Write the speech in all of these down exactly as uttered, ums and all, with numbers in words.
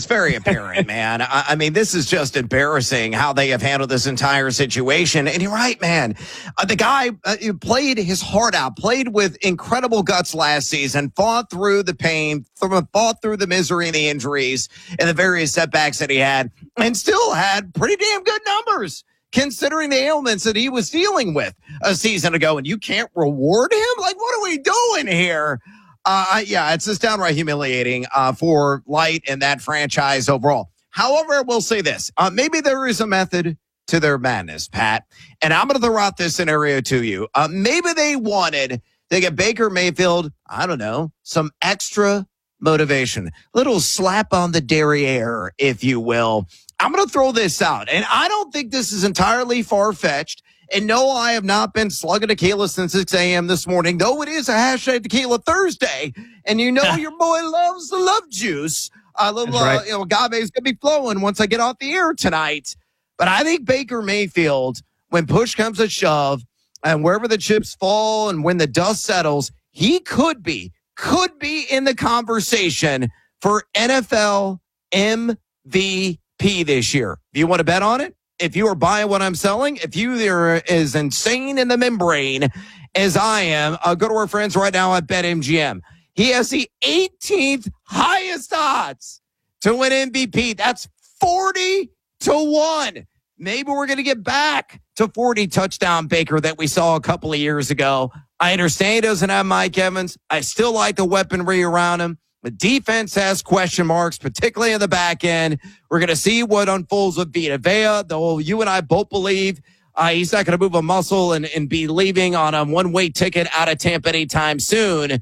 it's very apparent, man. I, I mean, this is just embarrassing how they have handled this entire situation. And you're right, man. Uh, the guy uh, played his heart out, played with incredible guts last season, fought through the pain, fought through the misery and the injuries and the various setbacks that he had, and still had pretty damn good numbers considering the ailments that he was dealing with a season ago. And you can't reward him? Like, what are we doing here? Uh, yeah, it's just downright humiliating uh, for Light and that franchise overall. However, I will say this. Uh, maybe there is a method to their madness, Pat. And I'm going to throw out this scenario to you. Uh, maybe they wanted to get Baker Mayfield, I don't know, some extra motivation. Little slap on the derriere, if you will. I'm going to throw this out. And I don't think this is entirely far-fetched. And no, I have not been slugging tequila since six a.m. this morning, though it is a hashtag Tequila Thursday. And you know your boy loves the love juice. A little, right. uh, you know, agave is going to be flowing once I get off the air tonight. But I think Baker Mayfield, when push comes to shove, and wherever the chips fall and when the dust settles, he could be, could be in the conversation for N F L M V P this year. Do you want to bet on it? If you are buying what I'm selling, if you are as insane in the membrane as I am, uh, go to our friends right now at BetMGM. He has the eighteenth highest odds to win M V P. That's forty to one. Maybe we're going to get back to forty touchdown Baker that we saw a couple of years ago. I understand he doesn't have Mike Evans. I still like the weaponry around him. The defense has question marks, particularly in the back end. We're going to see what unfolds with Vita Vea, though you and I both believe uh, he's not going to move a muscle and, and be leaving on a one-way ticket out of Tampa anytime soon.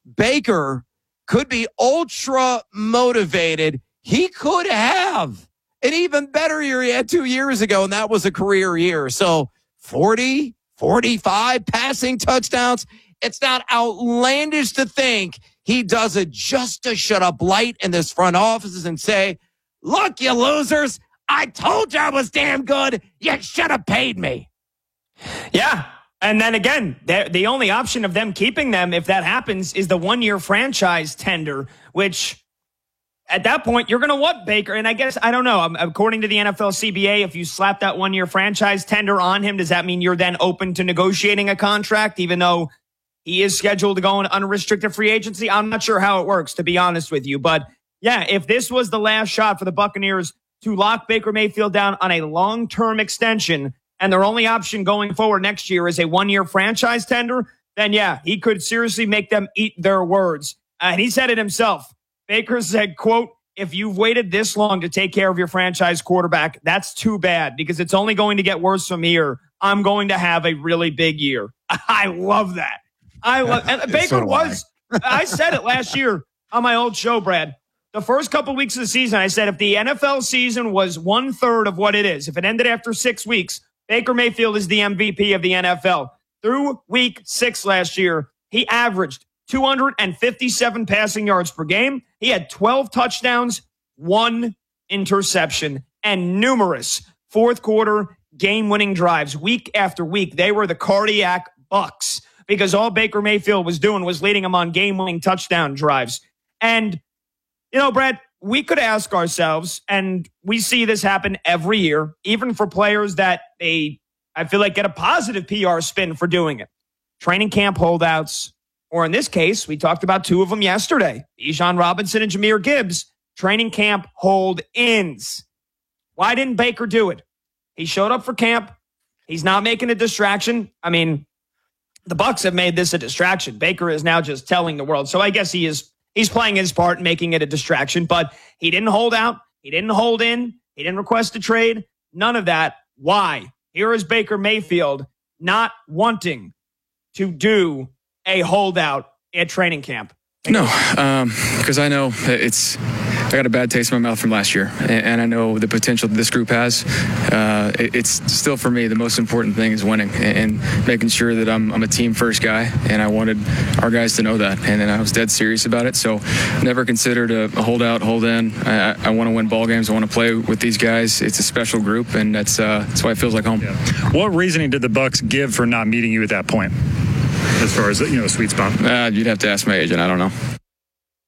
Baker could be ultra motivated. He could have an even better year he had two years ago, and that was a career year. So forty, forty-five passing touchdowns. It's not outlandish to think he does it just to shut up Light in this front offices and say, look, you losers, I told you I was damn good. You should have paid me. Yeah. And then again, the only option of them keeping them, if that happens, is the one-year franchise tender, which at that point, you're going to want Baker. And I guess, I don't know, according to the N F L C B A, if you slap that one-year franchise tender on him, does that mean you're then open to negotiating a contract, even though he is scheduled to go in unrestricted free agency? I'm not sure how it works, to be honest with you. But yeah, if this was the last shot for the Buccaneers to lock Baker Mayfield down on a long-term extension, and their only option going forward next year is a one-year franchise tender, then yeah, he could seriously make them eat their words. Uh, and he said it himself. Baker said, quote, if you've waited this long to take care of your franchise quarterback, that's too bad because it's only going to get worse from here. I'm going to have a really big year. I love that. I love, and Baker so was, I. I said it last year on my old show, Brad. The first couple weeks of the season, I said if the N F L season was one third of what it is, if it ended after six weeks, Baker Mayfield is the M V P of the N F L. Through week six last year, he averaged two hundred fifty-seven passing yards per game. He had twelve touchdowns, one interception, and numerous fourth quarter game-winning drives week after week. They were the cardiac bucks because all Baker Mayfield was doing was leading them on game-winning touchdown drives. And, you know, Brad, we could ask ourselves, and we see this happen every year, even for players that they, I feel like, get a positive P R spin for doing it. Training camp holdouts, or in this case, we talked about two of them yesterday, Bijan Robinson and Jahmyr Gibbs, training camp hold-ins. Why didn't Baker do it? He showed up for camp. He's not making a distraction. I mean, the Bucs have made this a distraction. Baker is now just telling the world. So I guess he is he's playing his part and making it a distraction, but he didn't hold out. He didn't hold in. He didn't request a trade. None of that. Why? Here is Baker Mayfield not wanting to do a holdout at training camp. No, because um, I know it's I got a bad taste in my mouth from last year, and, and I know the potential that this group has. Uh, it, it's still, for me, the most important thing is winning and, and making sure that I'm, I'm a team-first guy, and I wanted our guys to know that, and, and I was dead serious about it. So never considered a, a holdout, hold in. I, I want to win ball games. I want to play with these guys. It's a special group, and that's uh, that's why it feels like home. Yeah. What reasoning did the Bucs give for not meeting you at that point? As far as, you know, sweet spot? Uh, you'd have to ask my agent. I don't know.